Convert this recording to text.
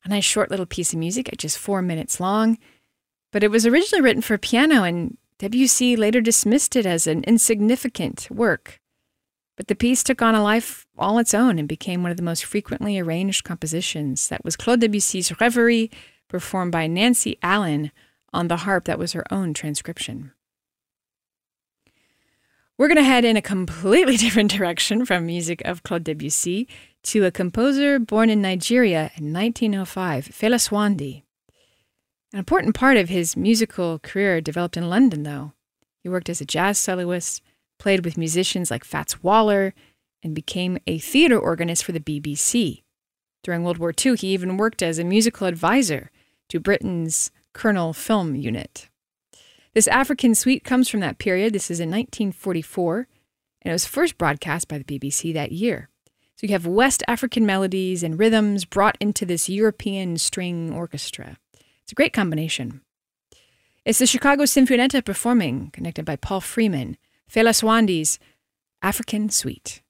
A nice short little piece of music at just 4 minutes long. But it was originally written for piano, and Debussy later dismissed it as an insignificant work. But the piece took on a life all its own and became one of the most frequently arranged compositions. That was Claude Debussy's Rêverie, performed by Nancy Allen on the harp. That was her own transcription. We're going to head in a completely different direction from music of Claude Debussy to a composer born in Nigeria in 1905, Fela Swandi. An important part of his musical career developed in London, though. He worked as a jazz soloist, played with musicians like Fats Waller, and became a theater organist for the BBC. During World War II, he even worked as a musical advisor to Britain's Colonel Film Unit. This African suite comes from that period. This is in 1944, and it was first broadcast by the BBC that year. So you have West African melodies and rhythms brought into this European string orchestra. It's a great combination. It's the Chicago Sinfonietta performing, conducted by Paul Freeman, Fela Swandi's African Suite.